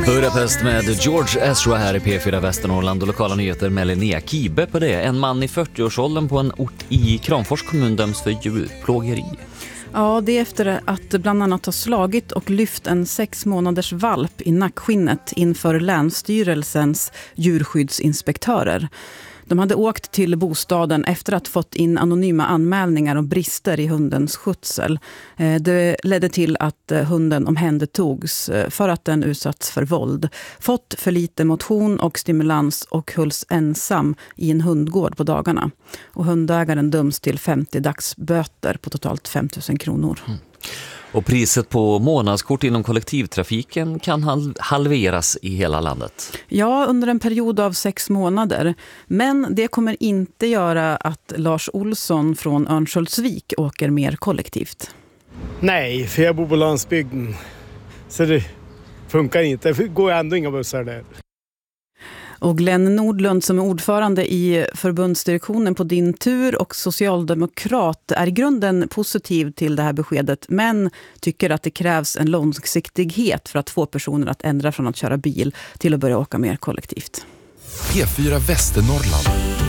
Budapest med George Ezra här i P4 Västernorrland och lokala nyheter med Linnea Kibe på det. En man i 40-årsåldern på en ort i Kramfors kommun döms för djurplågeri. Ja, det är efter att bland annat ha slagit och lyft en 6 månaders valp i nackskinnet inför Länsstyrelsens djurskyddsinspektörer. De hade åkt till bostaden efter att fått in anonyma anmälningar om brister i hundens skötsel. Det ledde till att hunden omhändertogs för att den utsatts för våld. Fått för lite motion och stimulans och hölls ensam i en hundgård på dagarna. Och hundägaren döms till 50 dagsböter på totalt 5 000 kronor. Och priset på månadskort inom kollektivtrafiken kan halveras i hela landet. Ja, under en period av 6 månader. Men det kommer inte göra att Lars Olsson från Örnsköldsvik åker mer kollektivt. Nej, för jag bor på landsbygden. Så det funkar inte. Det går ändå inga bussar där. Och Glenn Nordlund som är ordförande i förbundsdirektionen på Din Tur och socialdemokrat är i grunden positiv till det här beskedet men tycker att det krävs en långsiktighet för att få personer att ändra från att köra bil till att börja åka mer kollektivt. P4 Västernorrland.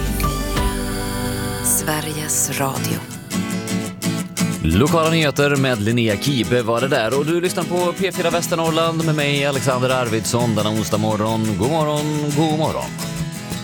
Sveriges Radio. Lokala nyheter med Linnea Kibe var det där och du lyssnar på P4 Västernorrland med mig Alexander Arvidsson denna onsdag morgon. God morgon, god morgon.